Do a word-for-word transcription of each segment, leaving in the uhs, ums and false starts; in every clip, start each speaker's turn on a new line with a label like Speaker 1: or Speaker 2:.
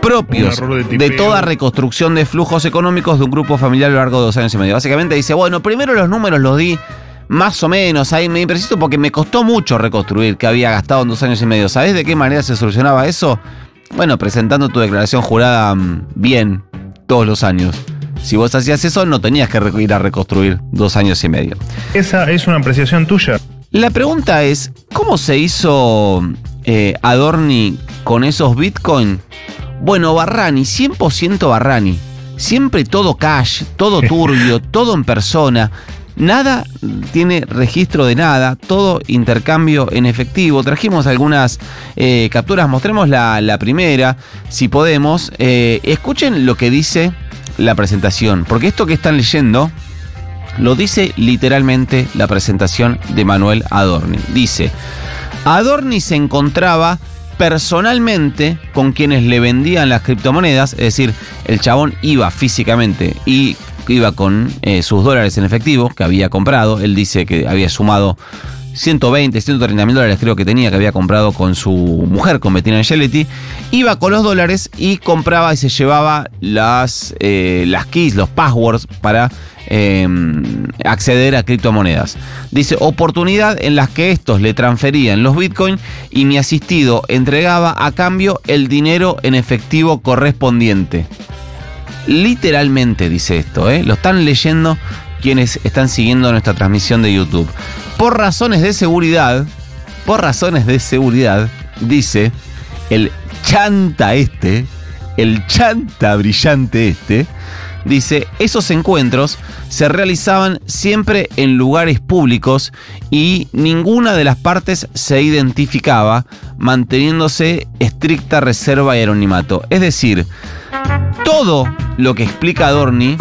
Speaker 1: propios de, de toda reconstrucción de flujos económicos de un grupo familiar a lo largo de dos años y medio. Básicamente dice, bueno, primero los números los di más o menos, ahí me impreciso porque me costó mucho reconstruir que había gastado en dos años y medio. ¿Sabés de qué manera se solucionaba eso? Bueno, presentando tu declaración jurada bien todos los años. Si vos hacías eso, no tenías que ir a reconstruir dos años y medio.
Speaker 2: ¿Esa es una apreciación tuya?
Speaker 1: La pregunta es, ¿cómo se hizo eh, Adorni con esos Bitcoin? Bueno, Barrani, cien por ciento Barrani. Siempre todo cash, todo turbio, todo en persona. Nada tiene registro de nada, todo intercambio en efectivo. Trajimos algunas eh, capturas, mostremos la, la primera, si podemos. Eh, escuchen lo que dice la presentación, porque esto que están leyendo lo dice literalmente la presentación de Manuel Adorni. Dice, Adorni se encontraba personalmente con quienes le vendían las criptomonedas, es decir, el chabón iba físicamente y iba con eh, sus dólares en efectivo que había comprado. Él dice que había sumado ciento veinte, ciento treinta mil dólares creo que tenía, que había comprado con su mujer, con Bettina Angeletti. Iba con los dólares y compraba y se llevaba las, eh, las keys, los passwords para eh, acceder a criptomonedas. Dice, oportunidad en las que estos le transferían los bitcoins y mi asistido entregaba a cambio el dinero en efectivo correspondiente. Literalmente dice esto, ¿eh? Lo están leyendo quienes están siguiendo nuestra transmisión de YouTube. Por razones de seguridad, por razones de seguridad, dice el chanta este, el chanta brillante este, dice, esos encuentros se realizaban siempre en lugares públicos y ninguna de las partes se identificaba, manteniéndose estricta reserva y anonimato. Es decir, todo lo que explica Adorni,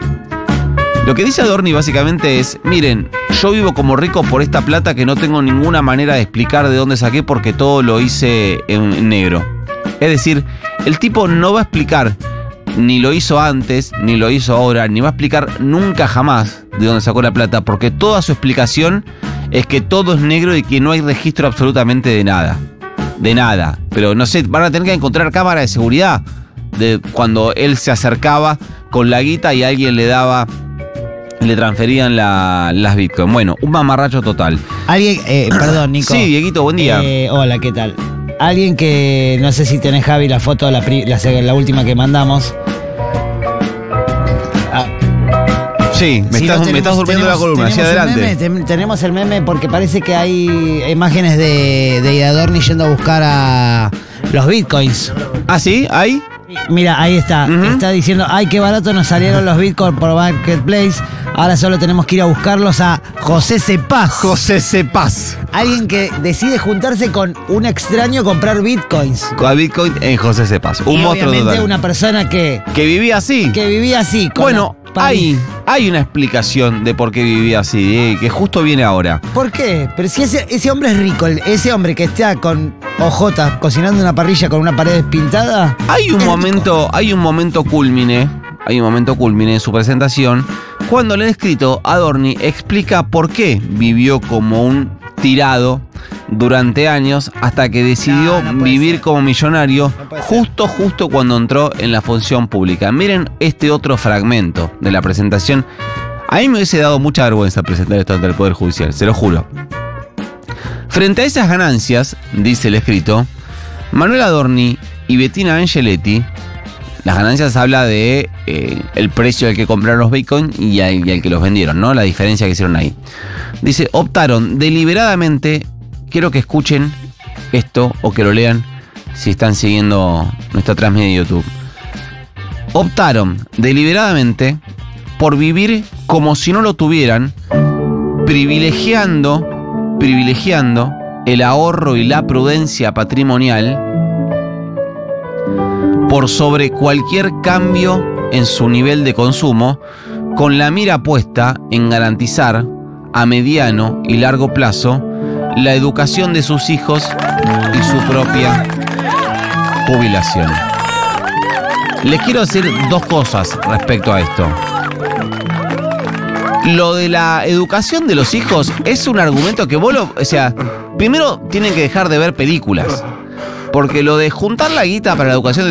Speaker 1: lo que dice Adorni básicamente es, miren, yo vivo como rico por esta plata que no tengo ninguna manera de explicar de dónde saqué porque todo lo hice en negro. Es decir, el tipo no va a explicar, ni lo hizo antes, ni lo hizo ahora, ni va a explicar nunca jamás de dónde sacó la plata, porque toda su explicación es que todo es negro y que no hay registro absolutamente de nada. De nada. Pero no sé, van a tener que encontrar cámara de seguridad de cuando él se acercaba con la guita y alguien le daba, le transferían la, las Bitcoin. Bueno, un mamarracho total.
Speaker 3: Alguien, eh, perdón, Nico.
Speaker 1: Sí, Dieguito, buen día.
Speaker 3: Eh, hola, ¿qué tal? Alguien que, no sé si tenés, Javi, la foto, la, la, la última que mandamos. Ah.
Speaker 1: Sí, me,
Speaker 3: Si
Speaker 1: estás,
Speaker 3: no tenemos,
Speaker 1: me estás durmiendo
Speaker 3: tenemos,
Speaker 1: la columna, hacia adelante.
Speaker 3: Meme, ten, tenemos el meme porque parece que hay imágenes de, de Adorni yendo a buscar a los Bitcoins.
Speaker 1: ¿Ah, sí? ¿Ahí?
Speaker 3: Mira, ahí está. Uh-huh. Está diciendo, ay, qué barato nos salieron los Bitcoin por Marketplace. Ahora solo tenemos que ir a buscarlos a José Cepaz.
Speaker 1: José Cepaz.
Speaker 3: Alguien que decide juntarse con un extraño a comprar Bitcoins.
Speaker 1: Con Bitcoin en José Cepaz. Un
Speaker 3: y
Speaker 1: monstruo
Speaker 3: obviamente
Speaker 1: total.
Speaker 3: una persona que...
Speaker 1: Que vivía así.
Speaker 3: Que vivía así. Con
Speaker 1: bueno, hay, hay una explicación de por qué vivía así, eh, que justo viene ahora.
Speaker 3: ¿Por qué? Pero si ese, ese hombre es rico, ese hombre que está con ojotas cocinando una parrilla con una pared pintada...
Speaker 1: Hay un momento, hay un momento culmine, hay un momento culmine en su presentación, cuando el escrito Adorni explica por qué vivió como un tirado durante años hasta que decidió no, no vivir ser. como millonario no justo, ser. justo cuando entró en la función pública. Miren este otro fragmento de la presentación. A mí me hubiese dado mucha vergüenza presentar esto ante el Poder Judicial, se lo juro. Frente a esas ganancias, dice el escrito, Manuel Adorni y Bettina Angeletti, las ganancias habla de eh, el precio al que compraron los Bitcoin y al, y al que los vendieron, ¿no? La diferencia que hicieron ahí. Dice, optaron deliberadamente, quiero que escuchen esto o que lo lean si están siguiendo nuestra transmisión de YouTube. Optaron deliberadamente por vivir como si no lo tuvieran, privilegiando, privilegiando el ahorro y la prudencia patrimonial por sobre cualquier cambio en su nivel de consumo, con la mira puesta en garantizar a mediano y largo plazo la educación de sus hijos y su propia jubilación. Les quiero decir dos cosas respecto a esto. Lo de la educación de los hijos es un argumento que vos lo... O sea, primero tienen que dejar de ver películas. Porque lo de juntar la guita para la educación de